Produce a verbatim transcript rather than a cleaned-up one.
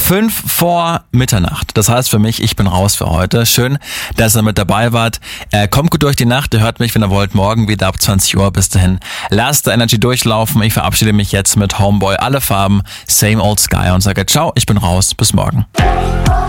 Fünf vor Mitternacht. Das heißt für mich, ich bin raus für heute. Schön, dass ihr mit dabei wart. Äh, kommt gut durch die Nacht. Ihr hört mich, wenn ihr wollt, morgen wieder ab zwanzig Uhr. Bis dahin, lasst Energy durchlaufen. Ich verabschiede mich jetzt mit Homeboy, alle Farben, Same Old Sky und sage ciao, ich bin raus. Bis morgen.